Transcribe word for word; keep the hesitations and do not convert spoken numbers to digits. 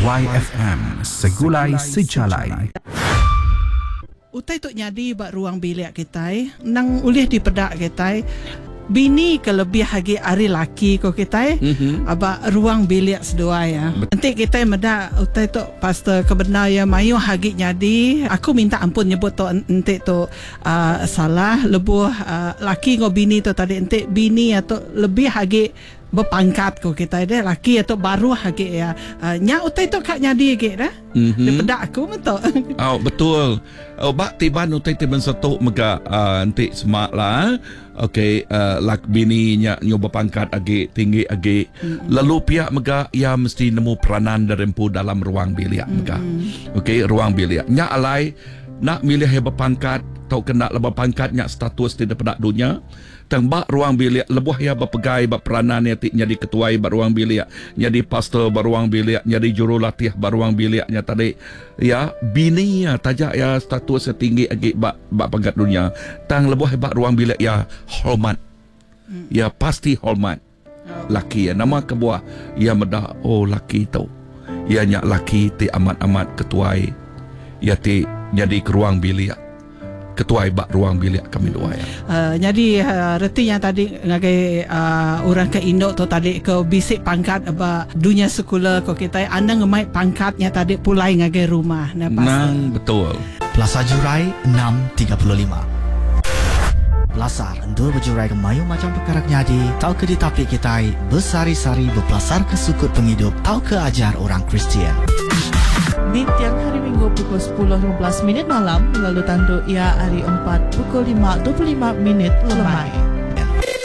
Y F M Segulai Sejalai. Utai tu nyadi bak ruang bilik kita nang ulih di pedak kita bini kelebih hagi ari laki ko kita mm-hmm. aba ruang bilik sedua ya. Nanti kita meda utai tu pastor kebenar ya mayu hagi nyadi aku minta ampun nyebut tu nanti tu uh, salah lebuh uh, laki ngo bini tu tadi nanti bini atau lebih hagi berpangkat ko kita deh laki atau baru hagi ya uh, nya utai tu kak nyadi ge dah mm-hmm. daripada aku betul. Oh betul. Oh bak tiban utai tiban satu mega uh, nanti semak lah. Okey uh, lak bini nya nyoba pangkat agi tinggi agi mm-hmm. lalu pihak mega ia mesti nemu peranan derempu dalam ruang bilik mega. Mm-hmm. Okey ruang bilik nya alai nak milih yang berpangkat atau kena lebih pangkat nya status tidak pada dunia tembak ruang bilik lebuh ya berpegai berperanan ya jadi ketua beruang bilik jadi pastor beruang bilik jadi jurulatih beruang biliknya tadi ya bini ya tajak ya status setinggi agi bak bak pangkat dunia tang lebuh bak ruang bilik ya hormat hmm. ya pasti hormat oh. Laki ya nama kebuah ya medah oh laki tu ya nyak laki ti amat-amat ketua ya ti jadi ke ruang bilik ketua bak ruang bilik kami dua ya. Uh, jadi uh, reti yang tadi ngagai uh, orang ke Indo tu tadi ke bisik pangkat aba dunia sekolah ko kita anda ngemai pangkatnya tadi pulai ngagai rumah nah nang betul. Plaza Jurai enam tiga lima. Belasar endur berjurai ke mayu macam perkara nyadi tau ke ditapik kita bersari-sari berpelasar ke sukut penghidup tau ke ajar orang Kristian. Di tiang hari Minggu pukul sepuluh lima belas minit malam lalu tanduk ia hari empat pukul lima dua puluh lima minit lemai.